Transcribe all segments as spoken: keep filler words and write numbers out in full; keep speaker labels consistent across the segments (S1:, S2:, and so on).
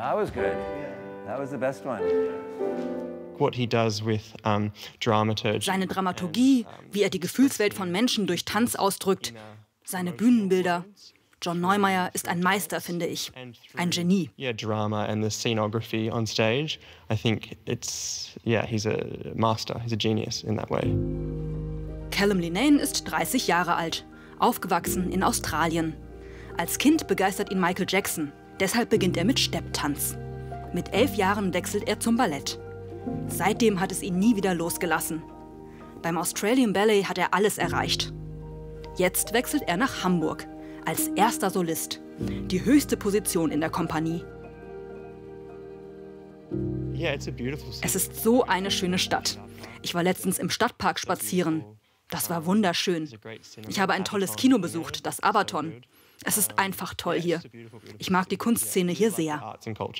S1: That was good. That was the best one.
S2: What he does with, um, dramaturgy.
S3: Seine Dramaturgie, wie er die Gefühlswelt von Menschen durch Tanz ausdrückt, seine Bühnenbilder. John Neumeier ist ein Meister, finde ich. Ein Genie.
S2: Yeah, drama and the scenography on stage. I think it's, yeah, he's a master. He's a genius in that way.
S3: Callum Linnane ist dreißig Jahre alt, aufgewachsen in Australien. Als Kind begeistert ihn Michael Jackson. Deshalb beginnt er mit Stepptanz. Mit elf Jahren wechselt er zum Ballett. Seitdem hat es ihn nie wieder losgelassen. Beim Australian Ballet hat er alles erreicht. Jetzt wechselt er nach Hamburg, als erster Solist. Die höchste Position in der Kompanie.
S2: Yeah, it's a beautiful city.
S3: Es ist so eine schöne Stadt. Ich war letztens im Stadtpark spazieren. Das war wunderschön. Ich habe ein tolles Kino besucht, das Abaton. Es ist einfach toll hier. Ich mag die Kunstszene hier sehr.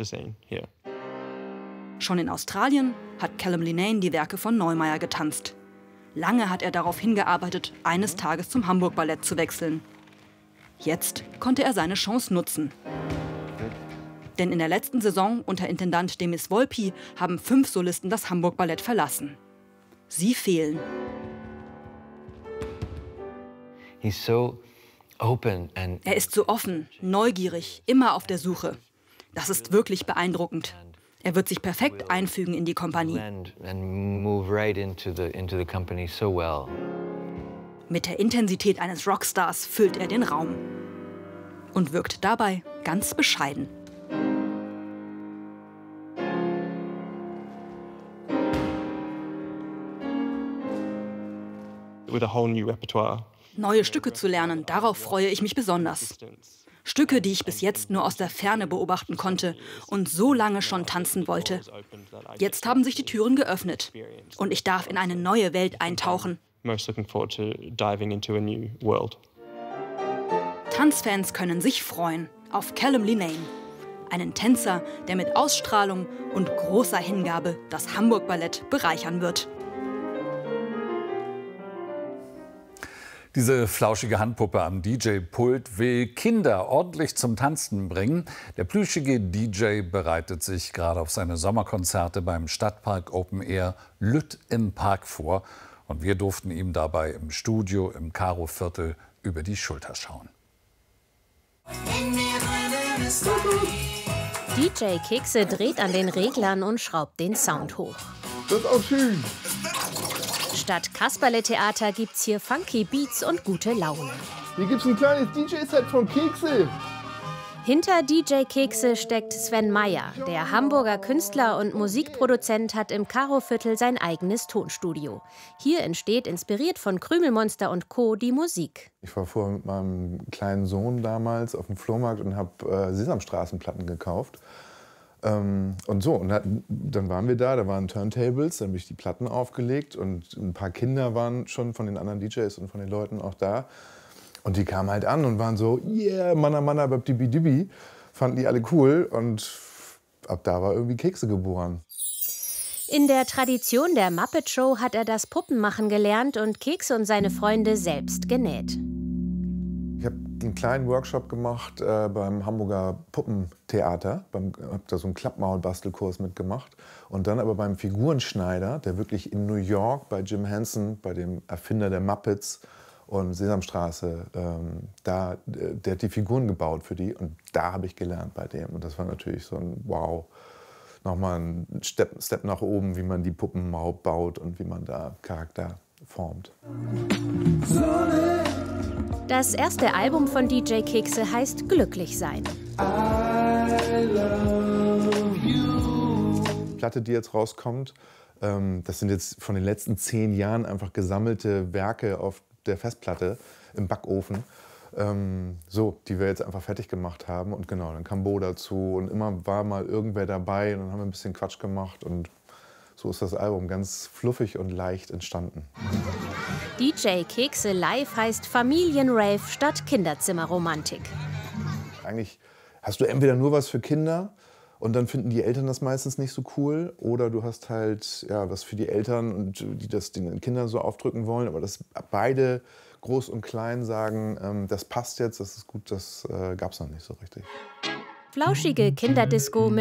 S3: Schon in Australien hat Callum Linnane die Werke von Neumeier getanzt. Lange hat er darauf hingearbeitet, eines Tages zum Hamburg Ballett zu wechseln. Jetzt konnte er seine Chance nutzen. Denn in der letzten Saison unter Intendant Demis Volpi haben fünf Solisten das Hamburg Ballett verlassen. Sie fehlen.
S1: He's so open and
S3: Er ist so offen, neugierig, immer auf der Suche. Das ist wirklich beeindruckend. Er wird sich perfekt einfügen in die Kompanie.
S1: and and move right into the into the company so well.
S3: Mit der Intensität eines Rockstars füllt er den Raum. Und wirkt dabei ganz bescheiden.
S2: With a whole new repertoire.
S3: Neue Stücke zu lernen, darauf freue ich mich besonders. Stücke, die ich bis jetzt nur aus der Ferne beobachten konnte und so lange schon tanzen wollte. Jetzt haben sich die Türen geöffnet und ich darf in eine neue Welt eintauchen.
S2: Most looking forward to diving into a new world.
S3: Tanzfans können sich freuen auf Callum Linnane, einen Tänzer, der mit Ausstrahlung und großer Hingabe das Hamburg Ballett bereichern wird.
S4: Diese flauschige Handpuppe am D J-Pult will Kinder ordentlich zum Tanzen bringen. Der plüschige D J bereitet sich gerade auf seine Sommerkonzerte beim Stadtpark Open Air Lütt im Park vor. Und wir durften ihm dabei im Studio im Karo-Viertel über die Schulter schauen.
S5: D J Kekse dreht an den Reglern und schraubt den Sound hoch.
S6: Das ist auch schön.
S5: Statt Kasperle-Theater gibt's hier funky Beats und gute Laune.
S6: Hier gibt's ein kleines D J-Set von Kekse.
S5: Hinter D J Kekse steckt Sven Meyer. Der Hamburger Künstler und Musikproduzent hat im Karo-Viertel sein eigenes Tonstudio. Hier entsteht, inspiriert von Krümelmonster und Co., die Musik.
S6: Ich war vorher mit meinem kleinen Sohn damals auf dem Flohmarkt und habe äh, Sesamstraßenplatten gekauft. Ähm, und so, und hatten, dann waren wir da, da waren Turntables, dann habe ich die Platten aufgelegt und ein paar Kinder waren schon von den anderen D Js und von den Leuten auch da. Und die kamen halt an und waren so, yeah, Manna Manna Babdibi Dibi, fanden die alle cool und ab da war irgendwie Kekse geboren.
S5: In der Tradition der Muppet Show hat er das Puppenmachen gelernt und Kekse und seine Freunde selbst genäht.
S6: Ich habe einen kleinen Workshop gemacht äh, beim Hamburger Puppentheater. Ich habe da so einen Klappmaul-Bastelkurs mitgemacht. Und dann aber beim Figurenschneider, der wirklich in New York bei Jim Henson, bei dem Erfinder der Muppets und Sesamstraße, ähm, da, der hat die Figuren gebaut für die. Und da habe ich gelernt bei dem. Und das war natürlich so ein Wow. Nochmal ein Step, Step nach oben, wie man die Puppen baut und wie man da Charakter formt.
S5: Das erste Album von D J Kekse heißt Glücklich sein.
S6: Die Platte, die jetzt rauskommt, ähm, das sind jetzt von den letzten zehn Jahren einfach gesammelte Werke auf der Festplatte im Backofen. Ähm, so, die wir jetzt einfach fertig gemacht haben. Und genau, dann kam Bo dazu und immer war mal irgendwer dabei und dann haben wir ein bisschen Quatsch gemacht und so ist das Album ganz fluffig und leicht entstanden.
S5: D J Kekse Live heißt Familienrave statt Kinderzimmerromantik.
S6: Eigentlich hast du entweder nur was für Kinder und dann finden die Eltern das meistens nicht so cool, oder du hast halt ja, was für die Eltern und die das den Kindern so aufdrücken wollen, aber dass beide groß und klein sagen, ähm, das passt jetzt, das ist gut, das äh, gab es noch nicht so richtig.
S5: Flauschige Kinderdisco